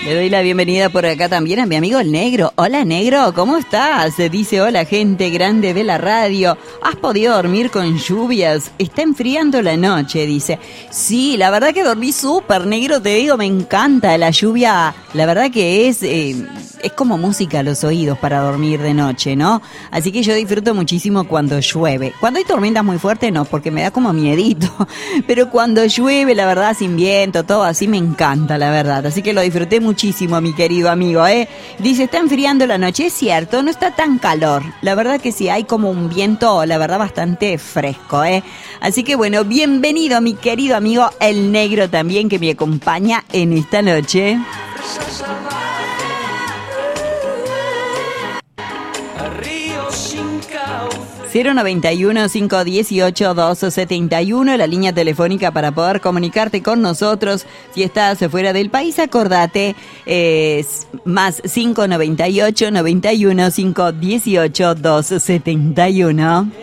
Le doy la bienvenida por acá también a mi amigo el Negro. Hola, Negro, ¿cómo estás? Dice, hola, gente grande de la radio. ¿Has podido dormir con lluvias? Está enfriando la noche, dice. Sí, la verdad que dormí súper, Negro, te digo, me encanta la lluvia. La verdad que es como música a los oídos para dormir de noche, ¿no? Así que yo disfruto muchísimo cuando llueve. Cuando hay tormentas muy fuertes, no, porque me da como miedito. Pero cuando llueve, la verdad, sin viento, todo así, me encanta, la verdad. Así que lo disfruté muchísimo, mi querido amigo, ¿eh? Dice, está enfriando la noche. Es cierto, no está tan calor. La verdad que sí, hay como un viento, la verdad, bastante fresco, ¿eh? Así que bueno, bienvenido, mi querido amigo el Negro también, que me acompaña en esta noche. 091-518-271, la línea telefónica para poder comunicarte con nosotros. Si estás fuera del país, acordate, más 598-91-518-271.